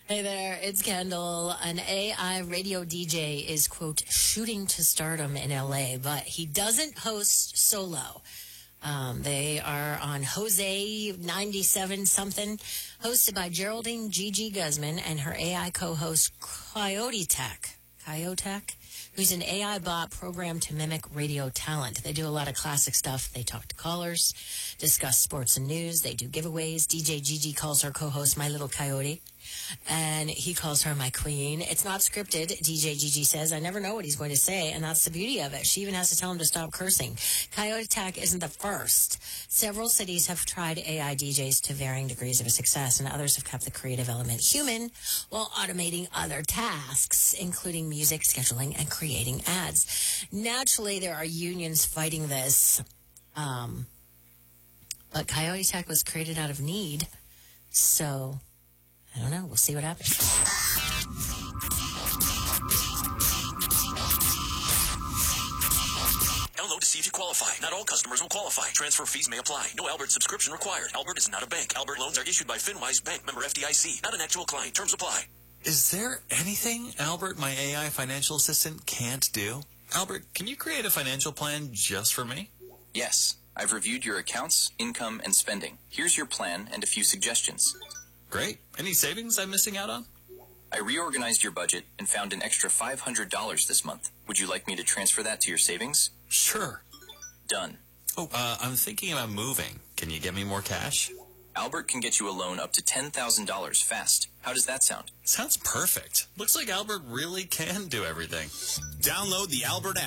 Hey there, it's Kendall. An AI radio DJ is, quote, shooting to stardom in LA, but he doesn't host solo. They are on Jose 97 something, hosted by Geraldine Gigi Guzman and her AI co-host Coyote Tech, who's an AI bot programmed to mimic radio talent. They do a lot of classic stuff. They talk to callers, discuss sports and news. They do giveaways. DJ Gigi calls her co-host My Little Coyote, and he calls her My Queen. It's not scripted, DJ Gigi says. I never know what he's going to say, and that's the beauty of it. She even has to tell him to stop cursing. Coyote Tech isn't the first. Several cities have tried AI DJs to varying degrees of success, and others have kept the creative element human while automating other tasks, including music, scheduling, and creating ads. Naturally, there are unions fighting this, but Coyote Tech was created out of need, so I don't know. We'll see what happens. Download to see if you qualify. Not all customers will qualify. Transfer fees may apply. No Albert subscription required. Albert is not a bank. Albert loans are issued by FinWise Bank, member FDIC. Not an actual client. Terms apply. Is there anything Albert, my AI financial assistant, can't do? Albert, can you create a financial plan just for me? Yes. I've reviewed your accounts, income, and spending. Here's your plan and a few suggestions. Great. Any savings I'm missing out on? I reorganized your budget and found an extra $500 this month. Would you like me to transfer that to your savings? Sure. Done. Oh, I'm thinking about moving. Can you get me more cash? Albert can get you a loan up to $10,000 fast. How does that sound? Sounds perfect. Looks like Albert really can do everything. Download the Albert app.